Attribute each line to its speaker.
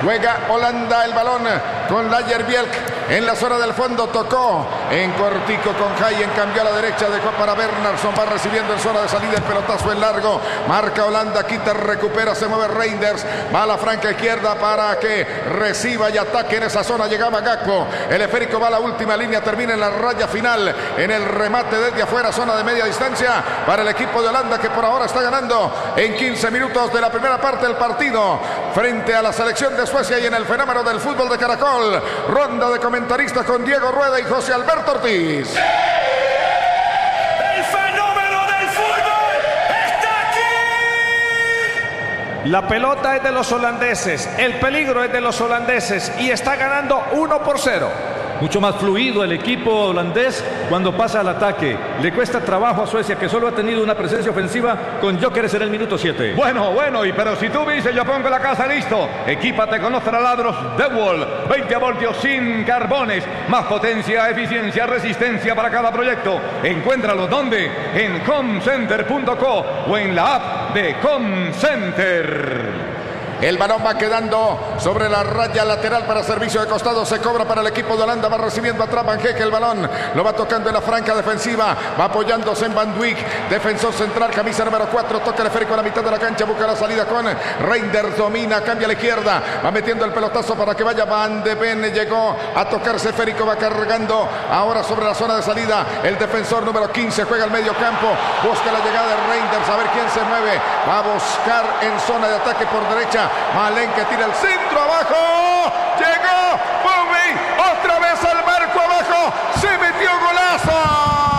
Speaker 1: Juega Holanda el balón con Lagerbielk en la zona del fondo. Tocó en cortico con Hayen. Cambió a la derecha. Dejó para Bernardsson. Va recibiendo en zona de salida el pelotazo en largo. Marca Holanda. Quita, recupera. Se mueve Reinders. Va a la franca izquierda para que reciba y ataque en esa zona. Llegaba Gakpo. El esférico va a la última línea. Termina en la raya final. En el remate desde afuera. Zona de media distancia para el equipo de Holanda, que por ahora está ganando en 15 minutos de la primera parte del partido frente a la selección de Suecia. Y en el fenómeno del fútbol de Caracol, ronda de comentaristas con Diego Rueda y José Alberto Ortiz.
Speaker 2: El fenómeno del fútbol está aquí.
Speaker 3: La pelota es de los holandeses, el peligro es de los holandeses y está ganando 1-0.
Speaker 4: Mucho más fluido el equipo holandés cuando pasa al ataque. Le cuesta trabajo a Suecia, que solo ha tenido una presencia ofensiva con Gyökeres en el minuto 7.
Speaker 5: Bueno, pero si tú dices, yo pongo la casa, listo. Equípate con los taladros DeWalt. 20 voltios sin carbones. Más potencia, eficiencia, resistencia para cada proyecto. Encuéntralo, ¿dónde? En comcenter.co o en la app de Comcenter.
Speaker 1: El balón va quedando sobre la raya lateral para servicio de costado. Se cobra para el equipo de Holanda. Va recibiendo atrás Van Heek. El balón lo va tocando en la franca defensiva. Va apoyándose en Van Dijk. Defensor central, camisa número 4. Toca el esférico a la mitad de la cancha. Busca la salida con Reinders. Domina, cambia a la izquierda. Va metiendo el pelotazo para que vaya Van de Ven. Llegó a tocarse esférico. Va cargando ahora sobre la zona de salida. El defensor número 15 juega al medio campo. Busca la llegada de Reinders. A ver quién se mueve. Va a buscar en zona de ataque por derecha. Malen, que tira el centro abajo. Llegó Bowie. Otra vez al marco abajo. Se metió golazo.